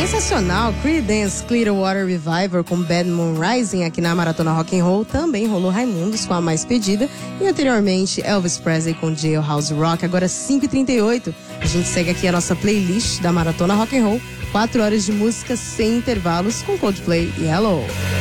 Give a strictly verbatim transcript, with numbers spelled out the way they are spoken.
Sensacional, Creedence Clearwater Revival com Bad Moon Rising aqui na Maratona Rock and Roll. Também rolou Raimundos com A Mais Pedida e anteriormente Elvis Presley com Jailhouse Rock. Agora cinco e trinta e oito, a gente segue aqui a nossa playlist da Maratona Rock and Roll, quatro horas de música sem intervalos com Coldplay e Hello.